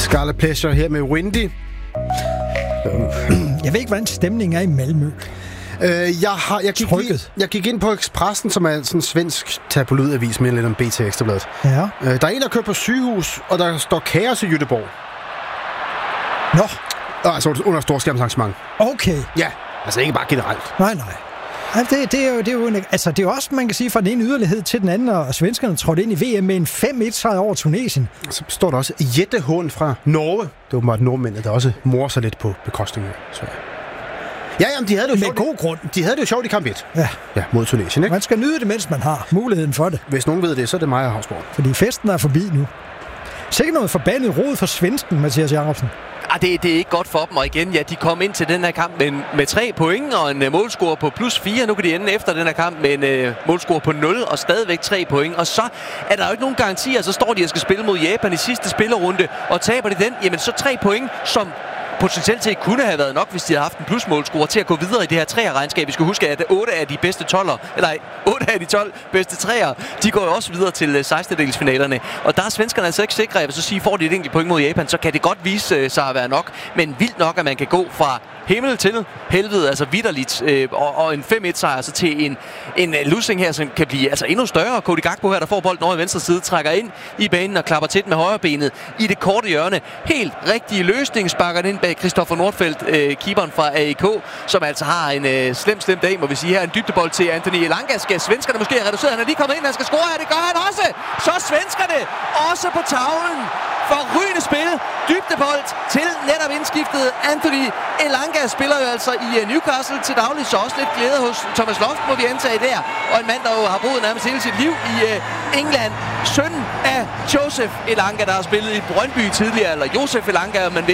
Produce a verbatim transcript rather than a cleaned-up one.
Scarlet Pleasure her med Windy. Jeg ved ikke, hvordan stemningen er i Malmø. Øh, jeg, har, jeg, gik i, jeg gik ind på Expressen, som er sådan en svensk tabloidavis med lidt om B T Ekstrabladet. Ja. Øh, der er en, der kører på sygehus, og der står kaos i Göteborg. Nå. Altså under storskærmsarrangement. Okay. Ja, altså ikke bare generelt. Nej, nej. Altså, det, det, er jo, det, er jo en, altså, det er jo også, man kan sige, fra den ene yderlighed til den anden, og svenskerne trådte ind i V M med en fem et sejr over Tunesien. Så står der også Jette Hån fra Norge. Det var åbenbart nordmændene, der også morer sig lidt på bekostning af. Så. Ja, jamen, de havde det jo med sjovt. god grund. De havde det jo sjovt i kamp et. Ja. Ja, mod Tunesien, ikke? Man skal nyde det, mens man har muligheden for det. Hvis nogen ved det, så er det mig og Havsborg. Fordi festen er forbi nu. Sikkert noget forbandet rod for svensken, Mathias Jacobsen. Ah, det, det er ikke godt for dem, og igen, ja, de kom ind til den her kamp med, med tre point og en uh, målscore på plus fire. Nu kan de ende efter den her kamp med en uh, målscore på nul og stadigvæk tre point. Og så er der jo ikke nogen garantier, så står de og skal spille mod Japan i sidste spillerunde, og taber de den, jamen så tre point, som potentielt set kunne have været nok, hvis de havde haft en plusmålscore til at gå videre i det her træerregnskab. Vi skal huske, at otte af de bedste tolver, eller otte af de tolv bedste træer, de går jo også videre til sekstendedelsfinalerne. Og der er svenskerne altså ikke sikre. Jeg vil så sige, får de et enkelt point mod Japan, så kan det godt vise sig at være nok. Men vildt nok, at man kan gå fra himmel til helvede, altså vitterligt, øh, og, og en fem et sejr så til en, en losing her, som kan blive altså endnu større. Cody Gakpo her, der får bolden over i venstre side, trækker ind i banen og klapper til med højre benet i det korte hjørne. Helt rigtige løsning, sparker den ind bag Christoffer Nordfeldt, øh, keeperen fra A E K, som altså har en øh, slem, slem dag, må vi sige her. En dybdebold til Anthony Elanga. Skal svenskerne måske have reduceret? Han er lige kommet ind, han skal score her, det gør han også! Så svenskerne også på tavlen. Forrygende spil. Dybdebold til netop indskiftet Anthony Elanga spiller jo altså i Newcastle til daglig, så også lidt glæde hos Thomas Loft, må vi antage der. Og en mand, der jo har boet nærmest hele sit liv i uh, England. Sønnen af Joseph Elanga, der har spillet i Brøndby tidligere, eller Josef Elanga, om man vil.